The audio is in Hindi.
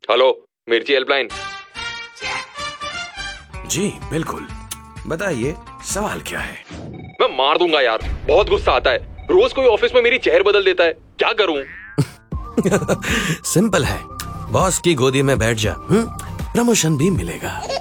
हेलो, मिर्ची हेल्पलाइन। जी बिल्कुल, बताइए सवाल क्या है? मैं मार दूंगा यार, बहुत गुस्सा आता है। रोज कोई ऑफिस में मेरी चेयर बदल देता है, क्या करूं? सिंपल है, बॉस की गोदी में बैठ जा, प्रमोशन भी मिलेगा।